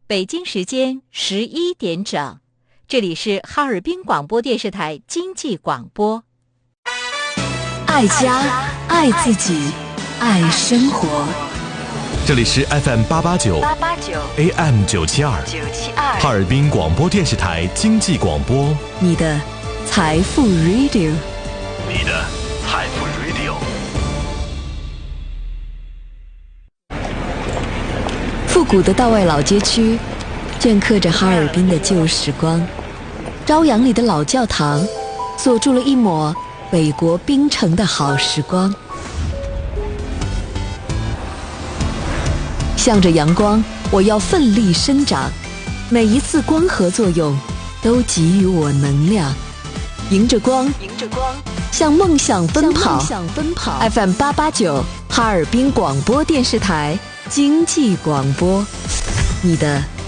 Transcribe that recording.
北京时间11点整，这里是哈尔滨广播电视台经济广播。 爱家，爱自己，爱生活。 这里是 FM889 AM972 哈尔滨广播电视台经济广播， 你的财富 Radio， 你的财富 Radio。 复古的道外老街区镌刻着哈尔滨的旧时光，朝阳里的老教堂锁住了一抹北国冰城的好时光。向着阳光，我要奋力生长，每一次光合作用都给予我能量，迎着光向梦想奔跑。FM889 哈尔滨广播电视台经济广播，你的